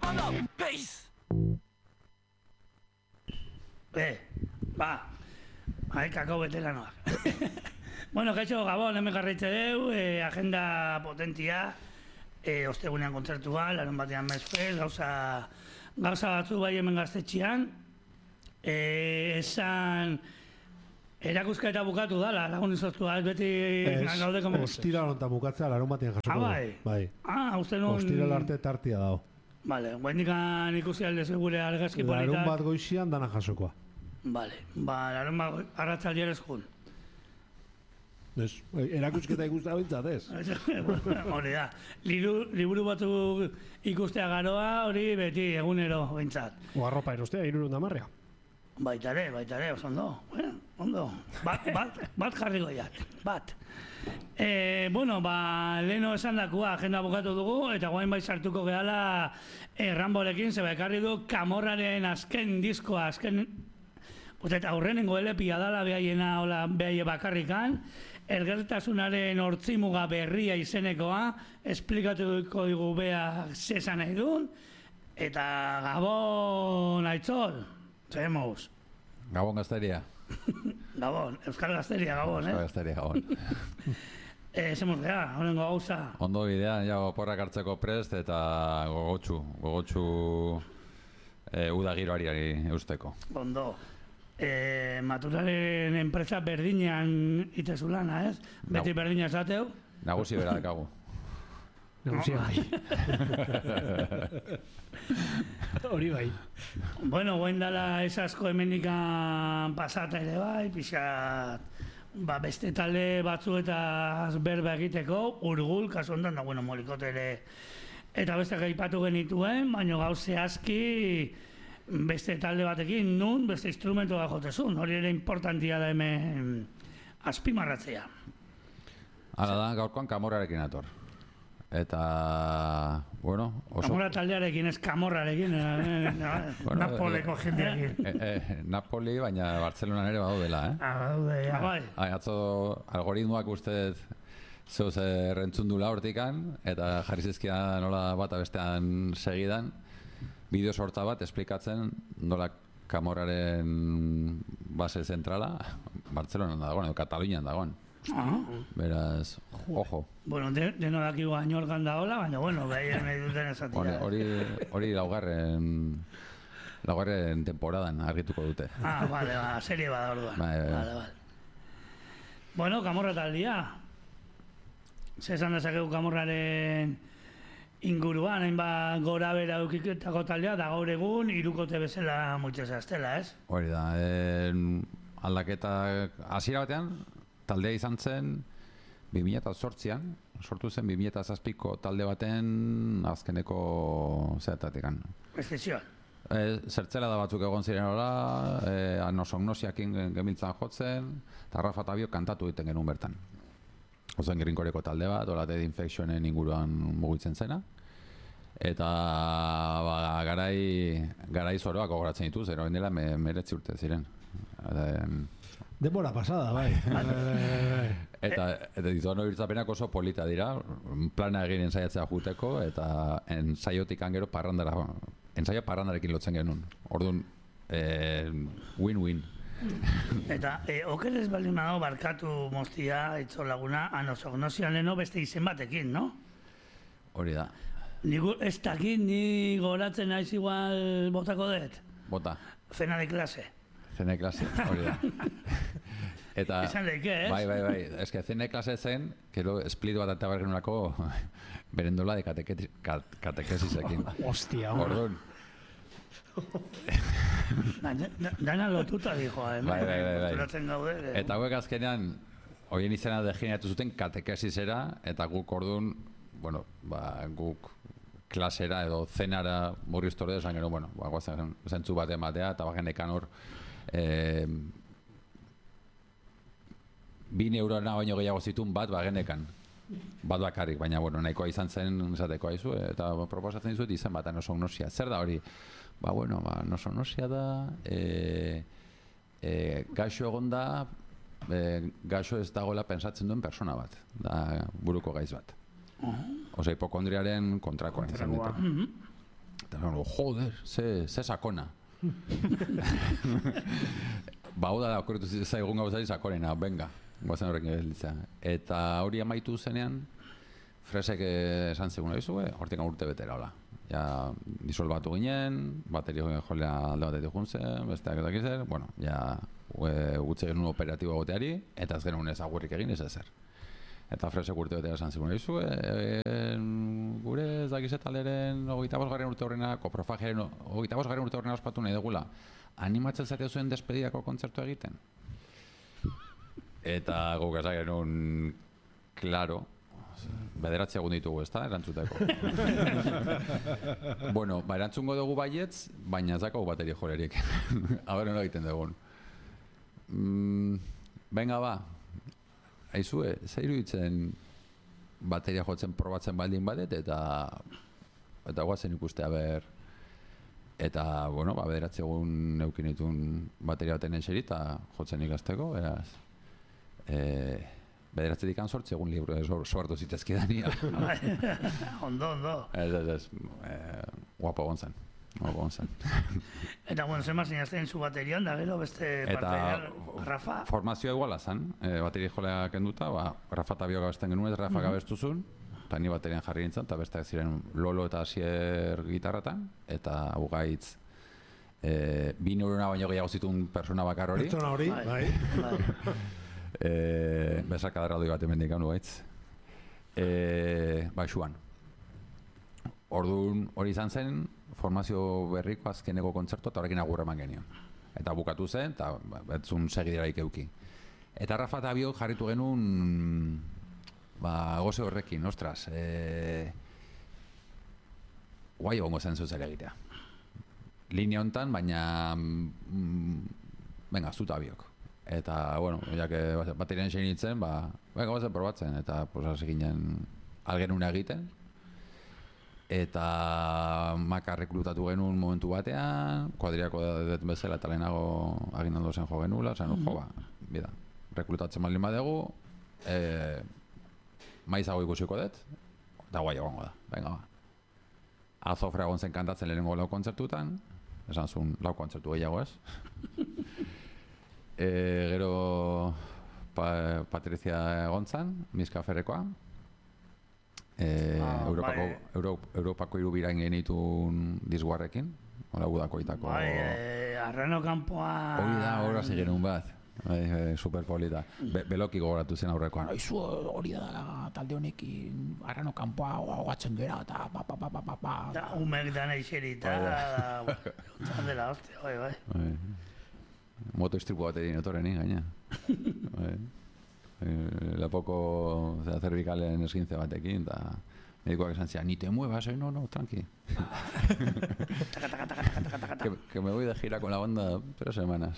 Kako betelanoak. Bueno, kaixo, Gabon, hemen jarraitze deu, agenda potentia, ostegunean kontzertua, larun batean Mezfest, gauza batzu bai hemen gaztetxean, esan erakusketa bukatu dala, lagun izoztua, ez beti gaude komo... Ostira lontan bukatzea, larun batean jasoko du. Bai. Uste nun... Ostira arte tartia dago. Vale, guaindikan ikusi alde gure argazki politak. Larun bat goizian dana jasokoa. Vale, larun bat arratzaldier ezkun. Erakusketa ikustea bintzat, ez? Hori da. Liburu batu ikustea garoa, hori beti egunero bintzat. Arropa erostea, 300. Baitare, oso ondo. Ondo. Bat jarriko jat. Bat. Leheno esan dakua agenda bukatu dugu, eta guain bai sartuko gehala Ramborekin, zeba ekarri du Camorraren azken diskoa, eta aurrenengo LP-a dala behaie bakarrikan, Elgertasunaren hortzimuga berria izenekoa, esplikatuko dugu bea zesan nahi duen, eta Gabon Aitzol, zemuz. Gabon Gazteria. Gabon, Euskal Gazteria, Gabon, Euskal Gazteria, Gabon. Zemuz geha, horrengo gauza. Ondo bidean, oporrak hartzeko prest eta gogotxu uda giroari eusteko. Ondo. Maturaren enpresa berdinean itezu lana, ez? Beti berdina esateu? Nagusi bera dakagu. Nagusi bai. Hori bai. Bueno, guen dala esasko hemendikan pasata ere bai, pixat beste talde batzuetaz berba egiteko, Urgul, kasu ondan da, Molikote ere eta beste gaipatu genituen, baina gauze aski beste talde batekin, nun beste instrumentoa jotezun, hori ere importantia da hemen azpimarratzea. Hala da, gaurkoan Camorrarekin ator. Eta, oso... Camorra taldearekin, ez Camorrarekin, Napoleko jendearekin. Napoli, baina Bartzelonan ere badaudela, Badaude, bai. Atzo algoritmoak uste zeuz rentzundula hortikan, eta jarri zizkian nola bata bestean segidan, bideo sorta bat esplikatzen nola Camorraren base zentrala Bartzelonan dagoen, edo Katalunian dagoen. Beraz, ojo. Bueno, deno dakigu añorgan da hola, baina, behien nahi duten esatia. Hori laugarren temporadan argituko dute. Vale, serie bada orduan. Vale. Bueno, Camorra taldia. Zesan dezakegu Camorraren inguruan, hainbat gora bera eukiketako taldea, da gaur egun, hirukote bezala mutxez aztela, ez? Hori da, aldaketa hasiera batean, taldea izan zen 2008an, sortu zen 2007ko talde baten azkeneko zertatekan. Eszizioan. Zertzela da batzuk egon ziren hola, Anosognosiakin gemiltzan jotzen, eta Rafa Tabio kantatu egiten genuen bertan. Ozen Grinkoreko talde bat, hola Dead Infectionen inguruan mugitzen zena. Eta garai zoroak gogoratzen ditu, zer hori dela 19 urte ziren. Denbora pasada, bai. Eta dituan hori irtzapenak oso polita dira, plana egin ensaiatzea juteko, eta ensaiotik angero parrandarekin lotzen genuen. Orduan, win-win. Eta, oker ez baldin dago barkatu moztia, itzo laguna, Anosognosian leno beste izen batekin, no? Hori da. Ez dakit, ni goratzen naiz igual botako dut? Bota. Cena de clase. Cena de clase, hori da. Eta... Esan leike, ez? Bai. Ez que cena de clase zen, kero split bat eta barrenunako berendola de katekesisekin. Hostia, Orduan. Dana lotuta dijo, Bai. gaude. Eta hauek azkenean, horien izena degeneratu zuten katekesisera, eta guk orduan, guk klasera edo zenara murriztore esan gero, guazen zentzu bat ematea, eta bagenekan hor 2 eurona baino gehiago zituen bat bagenekan. Bat bakarrik, baina nahikoa izan zen esateko aizu, eta proposatzen dizut izen bat Anosognosia. Zer da hori? Anosognosia da, gaixo egon da, gaixo ez dagoela pensatzen duen persona bat, da buruko gaiz bat. Osa, hipokondriaren kontrakoa izan dut. Eta joder, ze sakona. Ba, hau da, okurritu zaigun gauzari sakonena, venga, guazen horrekin gelitza. Eta hori amaitu zenean, Fresek esan zegoen hortik urte betera, hola. Ja, disolbatu ginen, bateria jolea alde batetik juntzen, besteak eta kizer, bueno, ja, gutze genuen operatibo goteari, eta ez genuen ezagurrik egin ez ezer. Eta Fresek urte betera esan zegoen gure ez dakizet alderen 25. urte horrena, koprofagiaren 25. urte horrena ospatu nahi dugula, animatzen zate zuen despedidako kontzertu egiten. Eta guk esan genuen, klaro, bederatzi egun ditugu, ez da, erantzuteko. Bueno, ba, erantzungo dugu baietz, baina ez dakau bateria jolerik. Aber, nola egiten dugun. Venga, ba, aizue, zeiru ditzen bateria jotzen probatzen baldin badet, eta guazen ikuste, aber, eta, bueno, ba, bederatzi egun eukin ditun bateria baten eseri, eta jotzen ikasteko, beraz, bederatzetik sortzi egun libro soartu zitezkidania. Ondo. Ez, guapo gontzan. Eta, bueno, zer zinazten zu baterian, da gero beste parte, Rafa? Formazioa iguala zan, bateria jolea kenduta, ba, Rafa eta Bio gabesten genuen, Rafa gabestuzun, eta ni baterian jarri nintzen, eta besteak ziren Lolo eta Asier gitarratan, eta Ugaitz, 2 neurona baino gehiago zituen persona bakar hori. Pertsona hori, bai. Besarkadar aldoi bat emendik hau gaitz. Baixuan. Orduan hori izan zen, formazio berriko azkeneko kontzertu eta horrekin agurra eman genion. Eta bukatu zen, eta betzun segideraik euki. Eta Rafa eta Biok jarritu genuen goze horrekin, ostras, guai egongo zen zuzer egitea. Linea hontan, baina venga, zuta Biok. Eta, bueno, baterian sein nintzen, gabazen probatzen, eta hasi ginen algenuna egiten. Eta Maka rekrutatu genuen momentu batean, kuadriako dut bezala eta lehenago aginaldo zen jo genula, bida, rekrutatzen baldin badegu, maizago ikusiko dut, eta guai egongo da, venga ba. Azofra egon zen kantatzen lehenengo 4 kontzertutan, esan zuen 4 kontzertu gehiago ez. Gero Patricia Gontzan, Miska Ferrekoa, Europako 3 birain genitun dizguarrekin, hola gudakoitako. Arrano kanpoa... Hori da, horra zigenun bat, superpolita. Beloki gogoratu zen aurrekoan, oizu hori da talde honekin, Arrano kanpoa hogatzen gera, eta Da, umek da nahi xerita, dela, hostia, bai. Moto istripu bat egin otorreni, gaina. Lapoko cervicalen esguintze batekin, eta medikoak esan zian, ni te muevas, no, tranqui. Que me voy de gira con la banda 3 semanas.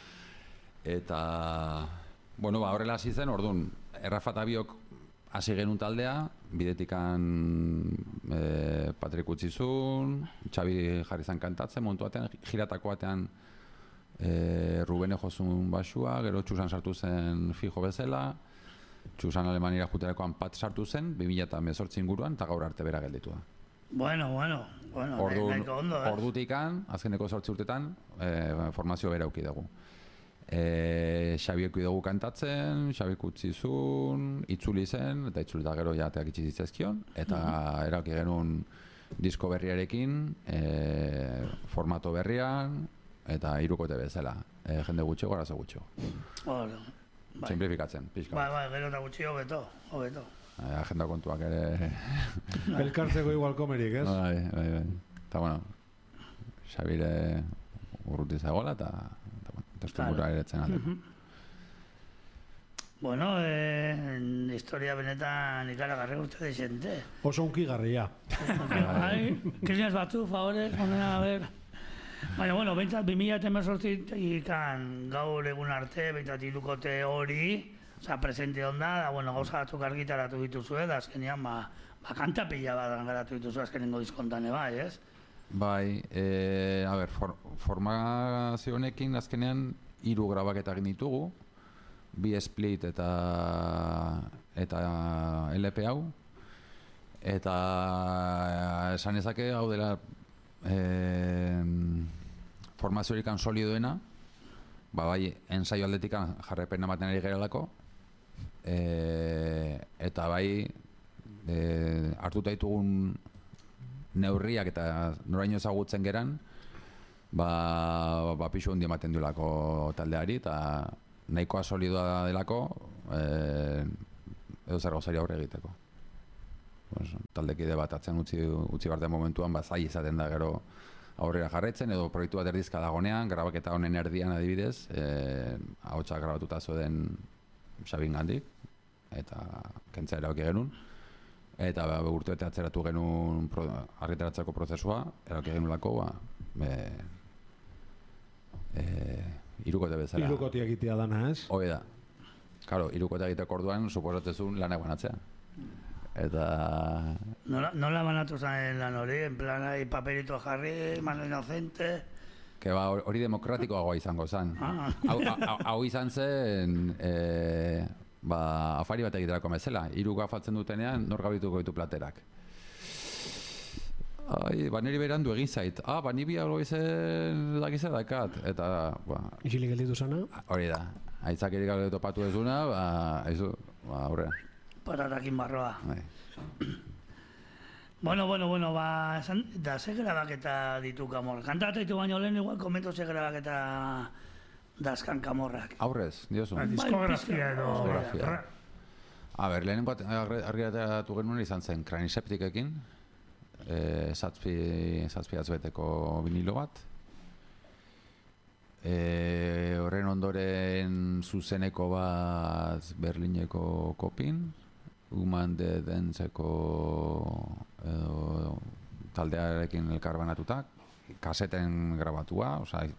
Eta, bueno, horrela hasi zen, orduan, Rafa eta Biok hasi genuen taldea, bidetikan Patrik utzizun, Xabi jarri zan kantatzen, momentu batean, giratako batean, Rubene jozun basua, gero Txusan sartu zen fijo bezala, Txusan Alemanira juterakoan Pat sartu zen, 2018 inguruan, eta gaur arte bera gelditu da. Bueno, nahiko ondo, Ordutikan, azkeneko 8 urtetan, formazio bera auki dugu. Xabiek dugu kantatzen, Xabik utzizun, itzuli zen, eta itzuli da gero jateak itxizitzezkion, eta erauki genuen disko berriarekin, formato berrian, eta 3 kote bezala, jende gutxi, gorazo gutxi. Simplifikatzen, pixka. Bai, gero eta gutxi hobeto. Agenda kontuak ere... Elkartzeko igual komerik, ez? Bai. Eta, bueno, Xabire urruti zagoela, eta testuingura eretzen aldeko. Bueno, historia benetan ikaragarri urte dixente. Oso unkigarria. Krisinaz batzu, favorez, honena, a ver... Baina, bueno, bentsat 2018 ikan gaur egun arte, bentsat 3 kote hori, presente onda, da, bueno, gauza batzuk argitaratu dituzue, da azkenean, kanta pila bat garatu dituzue azkenengo diskontan, bai, ez? Bai, a ber, formazio honekin azkenean 3 grabaketa egin ditugu, 2 split eta LP hau, eta esan ezake hau dela formaziorik solidoena, bai, ensaio aldetikan jarraipen ematen ari gerelako, eta bai, hartuta ditugun neurriak eta noraino ezagutzen geran, pixu hundi ematen duelako taldeari, eta nahikoa solidoa delako, edo zer gauzari aurre egiteko. Taldekide bat atzen utzi behar den momentuan, zai izaten da gero aurrera jarraitzen, edo proiektu bat erdizka dagonean, grabaketa honen erdian adibidez, ahotsak grabatuta zoden Xabin gandik, eta kentzea erabaki genuen, eta urtebete atzeratu genuen argitaratzeko prozesua, erabaki genuelako, irukote bezala. Irukoti egitea dana, ez? Hoi da. Claro, irukote egiteko orduan, suposatzezun lanak banatzea. Eta... Nola banatu zen lan hori, en plan, paperito jarri, mano inocente... Que hori demokratikoagoa izango zen. Hau izan zen, afari bat egiterako bezala. Hiru afaltzen dutenean, nor gabituko ditu platerak. Niri berandu egin zait. Ni bi hau izen dakize dakat. Eta, Isilik gelditu zana? Hori da. Aitzakirik gabe topatu ezuna, aurrera. Patatakin barroa. Bueno, da ze grabaketa ditu Kamorra. Kantata ditu baino lehen igual komento ze grabaketa dazkan Kamorrak. Aurrez, diozu. Diskografia edo... Lehenengo argitaratu genuen izan zen Kraniseptikekin, zazpi azbeteko vinilo bat. Horren ondoren zuzeneko bat Berlineko Kopin, Human de Dentzeko taldearekin elkarbanatuta, kaseten grabatua,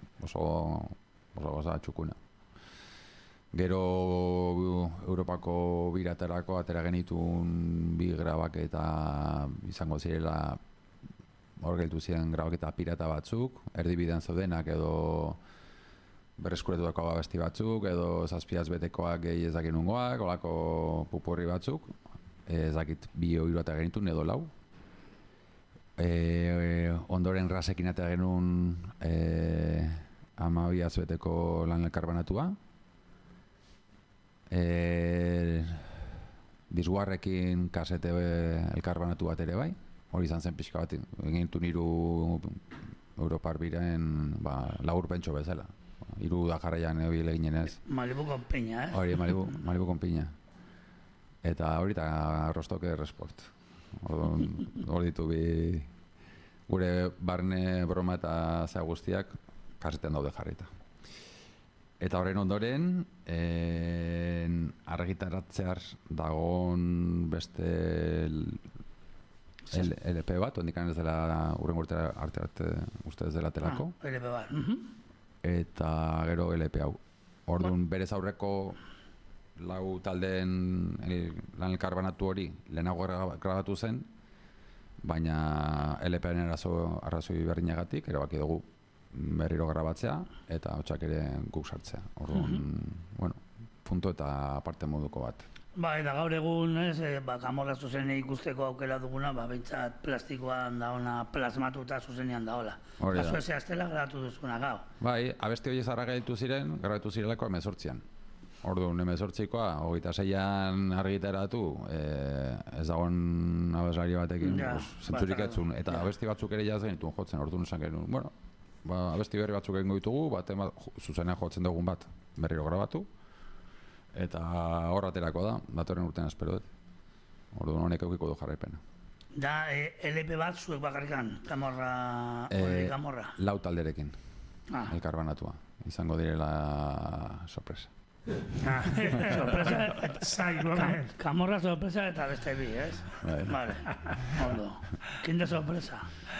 oso txukuna. Gero Europako biraterako atera genitun bi grabaketa izango zirela, hor geltu ziren grabaketa pirata batzuk, erdibidean zaudenak edo berreskuretutako abesti batzuk, edo zazpiaz betekoak gehi ezakin ungoak, olako pupurri batzuk, ezakit bi hiru eta genitun edo lau. Ondoren rasekin eta genuen 12 azbeteko lan elkarbanatua. Disguarrekin kasete elkarbanatu bat ere bai, hori izan zen pixka bat, egintu niru Europar biren laburpentxo bezala. Hiru da jarraian ebil eginenez. Malibu con piña, Hori, Malibu con piña. Eta hori eta Rostoke Resport. Hori ditu bi gure barne broma eta zea guztiak kaseten daude jarrita. Eta horren ondoren, argitaratzear dagoen beste LP bat, ondikan ez dela urren urte arte uste ez dela telako. LP bat. Eta gero LP hau. Orduan berez aurreko lau taldeen lan elkarbanatu hori lehenago grabatu zen, baina LP-aren arrazoi berdinagatik erabaki dugu berriro grabatzea eta hotxak ere guk sartzea. Orduan, punto eta parte moduko bat. Eta gaur egun, Kamorra zuzenean ikusteko aukera duguna, behintzat plastikoan dauna plasmatuta zuzenean daola. Kasu eze aztela grabatu duzuna gau. Abesti hori zarra gaitu ziren, grabatu zirelako 18an. Orduan, 18koa, 26an argitaratu, ez dagoen abeslari batekin, zentzurik etzun. Eta abesti batzuk ere jaz genituen jotzen, orduan esan genuen. Abesti berri batzuk egingo ditugu, zuzenean jotzen dugun bat berriro grabatu. Eta horraterako da, datorren urtean espero dut. Orduan honek eukiko du jarraipena. Da, LP bat zuek bakarrikan, Kamorra, lau talderekin, elkarbanatua. Izango direla sorpresa. Sorpresa, Kamorra sorpresa eta beste bi, ez? Vale, ondo. Kinde sorpresa?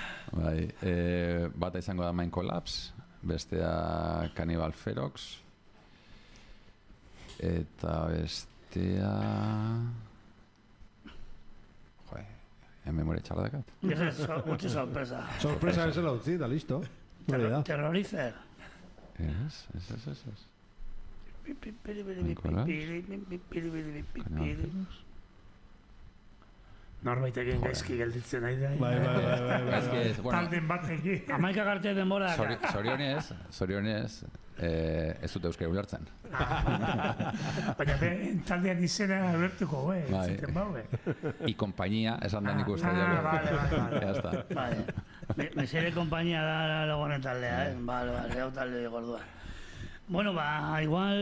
Bata izango da Mind Collapse, bestea Cannibal Ferox, eta bestea... memoria txarra dakat. Utsi sorpresa. Sorpresa ez la utzi, da listo. Terrorizer. Ez. Norbaitekin gaizki gelditzen nahi da. Bai. Gaizki, bueno, Talden batekin. Amaika garte denbora daka. zorionez, ez dute euskara ulertzen. Baina taldean izena abertuko, Bai. ziten bau, I compañía, esan da nik uste. Vale. Ya está. Vale. Mesere kompainia da lagonen taldea, Vale, hau talde gorduan. Bueno, igual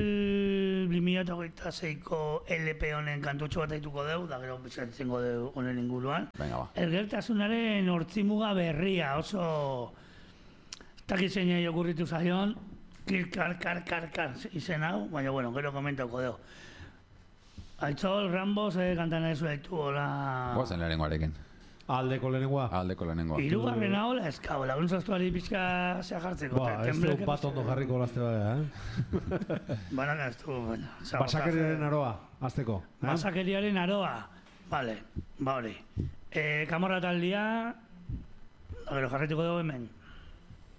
2026ko LP honen kantutxo bat aituko deu, da gero bizantzengo deu honen inguruan. Venga, ba. Elgertasunaren hortzimuga berria, oso... Taki zeinei okurritu zaion, kar izen hau, baina bueno, gero komentauko deu. Aitzol, Rambo, kantan ez haitu, hola... Guazen lehenengoarekin. Aldeko lehenengoa. Aldeko lehenengoa. Hirugarrena hola eskau, laguntzaztuari pixka zea jartzeko. Ez du bat ondo jarriko lazte bada, Baina ez du, baina... Basakeriaren aroa, azteko. Basakeriaren aroa, vale, hori. Kamorra taldea, gero jarretuko dugu hemen.